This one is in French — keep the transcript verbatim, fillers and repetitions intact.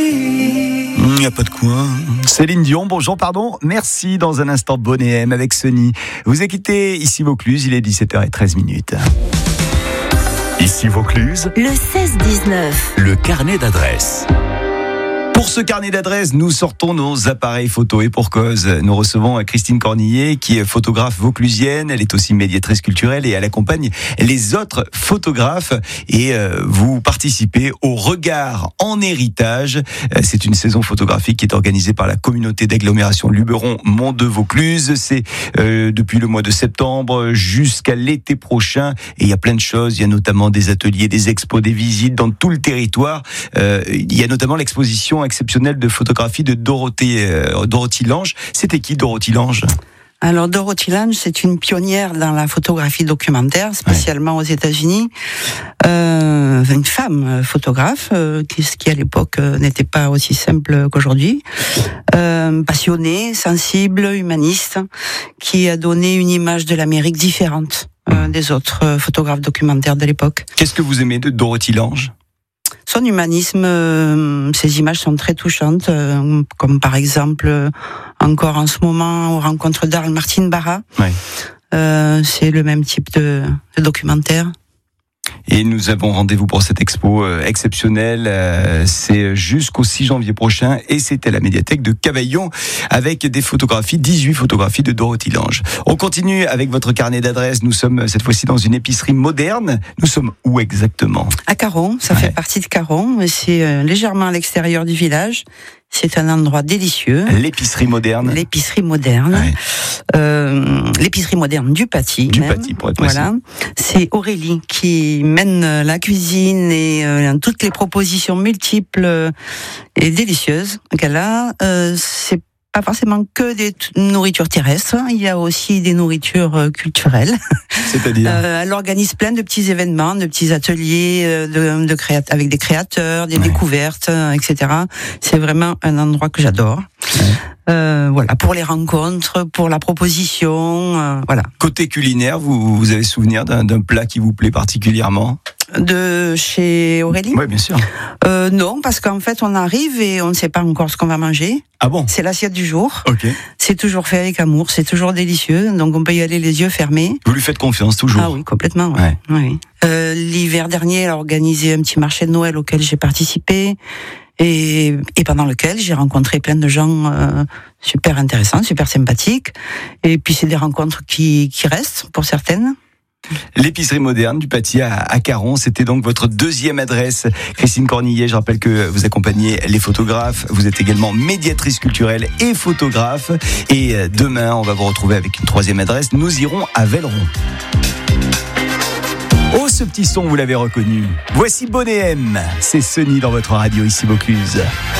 Il n'y a pas de quoi. Céline Dion, bonjour, pardon. Merci. Dans un instant, Bonnet M avec Sony. Vous écoutez ici Vaucluse, il est dix-sept heures treize minutes. Ici Vaucluse, le seize dix-neuf. Le carnet d'adresses. Pour ce carnet d'adresses, nous sortons nos appareils photo et pour cause. Nous recevons Christine Cornillet qui est photographe vauclusienne. Elle est aussi médiatrice culturelle et elle accompagne les autres photographes. Et euh, vous participez au Regard en héritage. Euh, c'est une saison photographique qui est organisée par la communauté d'agglomération Luberon-Mont-de-Vaucluse. C'est euh, depuis le mois de septembre jusqu'à l'été prochain. Et il y a plein de choses. Il y a notamment des ateliers, des expos, des visites dans tout le territoire. Euh, il y a notamment l'exposition exceptionnelle de photographie de Dorothée, euh, Dorothy Lange. C'était qui Dorothy Lange ? Alors Dorothy Lange, c'est une pionnière dans la photographie documentaire, spécialement ouais. aux États-Unis. Euh, une femme photographe, euh, qui, qui à l'époque euh, n'était pas aussi simple qu'aujourd'hui. Euh, passionnée, sensible, humaniste, qui a donné une image de l'Amérique différente euh, des autres euh, photographes documentaires de l'époque. Qu'est-ce que vous aimez de Dorothy Lange ? Son humanisme, euh, ses images sont très touchantes, euh, comme par exemple, euh, encore en ce moment, aux rencontres d'Arles Martine Barra. Ouais. Euh, c'est le même type de, de documentaire. Et nous avons rendez-vous pour cette expo euh, exceptionnelle. Euh, c'est jusqu'au six janvier prochain et c'est à la médiathèque de Cavaillon avec des photographies, dix-huit photographies de Dorothy Lange. On continue avec votre carnet d'adresses. Nous sommes cette fois-ci dans une épicerie moderne. Nous sommes où exactement ? À Caron, ça ouais. fait partie de Caron. C'est euh, légèrement à l'extérieur du village. C'est un endroit délicieux. L'épicerie moderne. L'épicerie moderne. Ouais. Euh, l'épicerie moderne du Paty. Du même. Paty, pour être précis. Voilà. C'est Aurélie qui mène la cuisine et euh, toutes les propositions multiples et délicieuses qu'elle a. Euh, c'est pas forcément que des t- nourritures terrestres, il y a aussi des nourritures euh, culturelles. C'est-à-dire euh, Elle organise plein de petits événements, de petits ateliers euh, de, de créat- avec des créateurs, des ouais. découvertes, euh, et cetera. C'est vraiment un endroit que j'adore. Ouais. Euh, voilà, pour les rencontres, pour la proposition, euh, voilà. Côté culinaire, vous, vous avez souvenir d'un, d'un plat qui vous plaît particulièrement ? De chez Aurélie ? Oui, bien sûr. Euh, non, parce qu'en fait, on arrive et on ne sait pas encore ce qu'on va manger. Ah bon ? C'est l'assiette du jour. Ok. C'est toujours fait avec amour, c'est toujours délicieux, donc on peut y aller les yeux fermés. Vous lui faites confiance toujours ? Ah oui, complètement. Ouais. Ouais. Oui. Euh, l'hiver dernier, elle a organisé un petit marché de Noël auquel j'ai participé. Et, et pendant lequel j'ai rencontré plein de gens euh, super intéressants, super sympathiques. Et puis c'est des rencontres qui, qui restent pour certaines. L'épicerie moderne du Paty à, à Caron, c'était donc votre deuxième adresse. Christine Cornillet, je rappelle que vous accompagnez les photographes, vous êtes également médiatrice culturelle et photographe. Et demain, on va vous retrouver avec une troisième adresse, nous irons à Velleron. Oh, ce petit son, vous l'avez reconnu. Voici Bonnet M, c'est Sony dans votre radio ici Vaucluse.